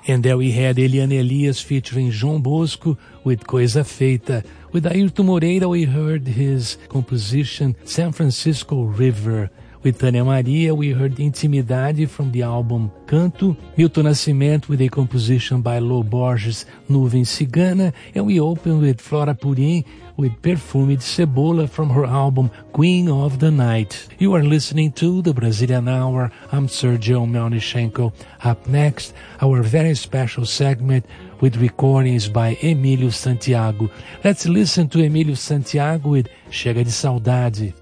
And there we had Eliane Elias featuring João Bosco with Coisa Feita. With Ayrton Moreira, we heard his composition San Francisco River. With Tânia Maria, we heard Intimidade from the album Canto. Milton Nascimento with a composition by Lô Borges, Nuvem Cigana. And we opened with Flora Purim with Perfume de Cebola from her album Queen of the Night. You are listening to the Brazilian Hour. I'm Sergio Melnichenko. Up next, our very special segment with recordings by Emílio Santiago. Let's listen to Emílio Santiago with Chega de Saudade.